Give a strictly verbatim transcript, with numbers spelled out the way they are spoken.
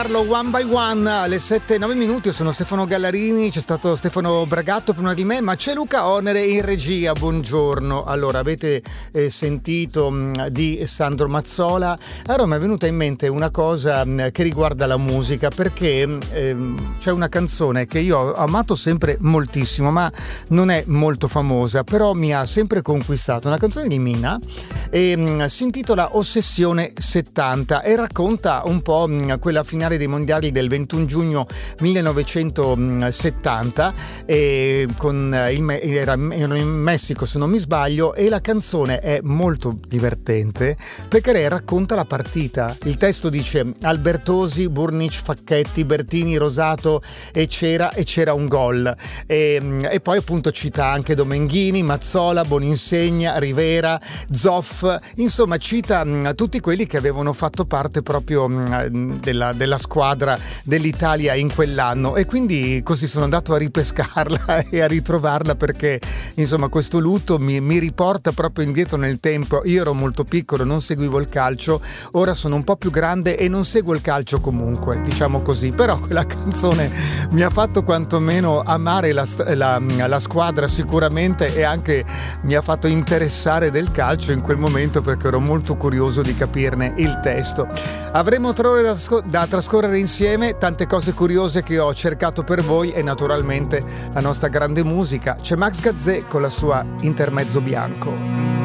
One by One alle sette e nove minuti. Io sono Stefano Gallarini, c'è stato Stefano Bragatto prima di me, ma c'è Luca Onere in regia. Buongiorno. Allora, avete eh, sentito mh, di Sandro Mazzola. Allora mi è venuta in mente una cosa mh, che riguarda la musica, perché mh, c'è una canzone che io ho amato sempre moltissimo, ma non è molto famosa, però mi ha sempre conquistato. Una canzone di Mina e mh, si intitola Ossessione settanta e racconta un po' mh, quella finale dei mondiali del ventuno giugno millenovecentosettanta e con il, erano in Messico se non mi sbaglio, e la canzone è molto divertente perché lei racconta la partita. Il testo dice: Albertosi, Burnic, Facchetti, Bertini, Rosato e c'era e c'era un gol, e, e poi appunto cita anche Domenghini, Mazzola, Boninsegna, Rivera, Zoff, insomma cita mh, tutti quelli che avevano fatto parte proprio mh, della, della squadra dell'Italia in quell'anno, e quindi così sono andato a ripescarla e a ritrovarla, perché insomma questo lutto mi, mi riporta proprio indietro nel tempo. Io ero molto piccolo, non seguivo il calcio, ora sono un po' più grande e non seguo il calcio comunque, diciamo così, però quella canzone mi ha fatto quantomeno amare la, la, la squadra sicuramente, e anche mi ha fatto interessare del calcio in quel momento, perché ero molto curioso di capirne il testo. Avremo tre ore da, da trascorrere insieme, tante cose curiose che ho cercato per voi e naturalmente la nostra grande musica. C'è Max Gazzè con la sua Intermezzo Bianco.